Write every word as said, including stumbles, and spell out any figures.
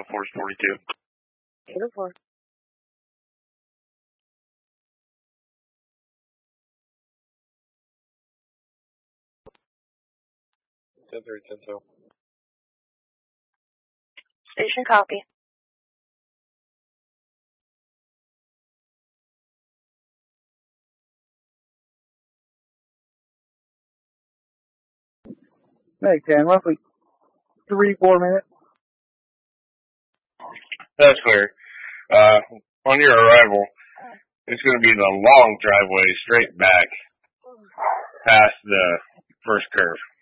oh four is forty-two. eight oh four. ten three, ten two. Station copy. Make ten, roughly three, four minutes. That's clear. Uh, on your arrival, it's going to be the long driveway straight back past the first curve.